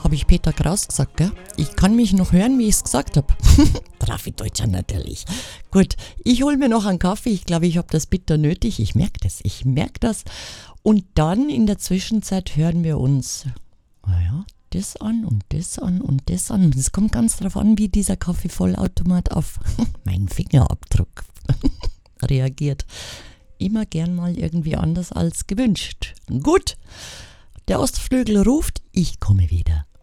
Habe ich Peter Kraus gesagt, gell? Ich kann mich noch hören, wie ich es gesagt habe. Bravi Deutscher natürlich. Gut, ich hole mir noch einen Kaffee. Ich glaube, ich habe das bitter nötig. Ich merke das. Und dann in der Zwischenzeit hören wir uns, das an und das an und das an. Es kommt ganz drauf an, wie dieser Kaffeevollautomat auf meinen Fingerabdruck reagiert. Immer gern mal irgendwie anders als gewünscht. Gut, der Ostflügel ruft, ich komme wieder.